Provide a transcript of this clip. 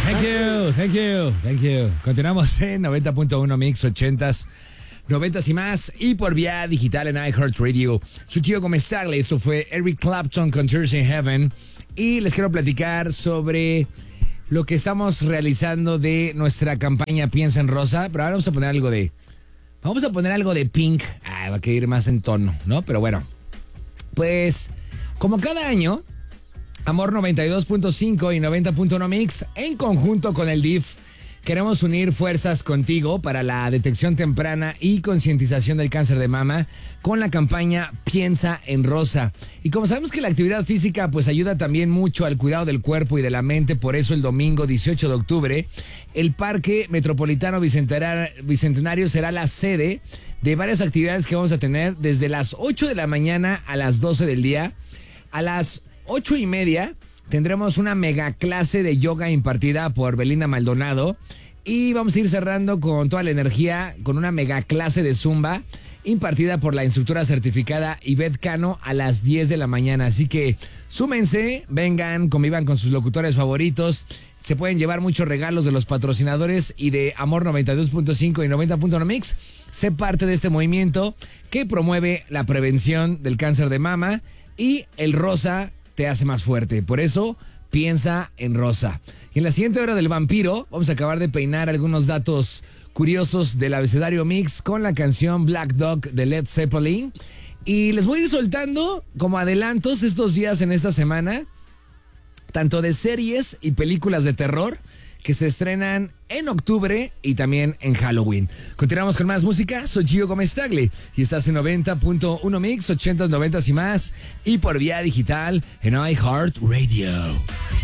Thank you. Continuamos en 90.1 Mix 80s, 90s y más, y por vía digital en iHeartRadio. Su tío Comestagle, esto fue Eric Clapton con Tears in Heaven, y les quiero platicar sobre lo que estamos realizando de nuestra campaña Piensa en Rosa, pero ahora vamos a poner algo de Pink, va a quedar ir más en tono, ¿no? Pero bueno, pues como cada año, Amor 92.5 y 90.1 Mix, en conjunto con el DIF, queremos unir fuerzas contigo para la detección temprana y concientización del cáncer de mama con la campaña Piensa en Rosa. Y como sabemos que la actividad física pues ayuda también mucho al cuidado del cuerpo y de la mente, por eso el domingo 18 de octubre, el Parque Metropolitano Bicentenario será la sede de varias actividades que vamos a tener desde las 8 de la mañana a las 12 del día. A las 8:30 tendremos una mega clase de yoga impartida por Belinda Maldonado, y vamos a ir cerrando con toda la energía con una mega clase de zumba impartida por la instructora certificada Ivette Cano a las 10 de la mañana. Así que súmense, vengan, convivan con sus locutores favoritos. Se pueden llevar muchos regalos de los patrocinadores y de Amor 92.5 y 90.1 Mix. Sé parte de este movimiento que promueve la prevención del cáncer de mama, y el rosa te hace más fuerte. Por eso, piensa en rosa. Y en la siguiente hora del vampiro, vamos a acabar de peinar algunos datos curiosos del abecedario Mix con la canción Black Dog de Led Zeppelin. Y les voy a ir soltando como adelantos estos días en esta semana, tanto de series y películas de terror que se estrenan en octubre y también en Halloween. Continuamos con más música. Soy Gio Comestagle y estás en 90.1 Mix, 80s, 90s y más, y por vía digital en iHeartRadio.